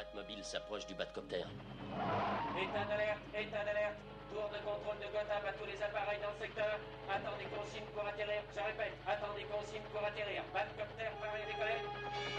Batmobile s'approche du Batcopter. État d'alerte, état d'alerte. Tour de contrôle de Gotham à tous les appareils dans le secteur. Attendez consigne pour atterrir. Je répète, attendez consigne pour atterrir. Batcopter, pareil décollé.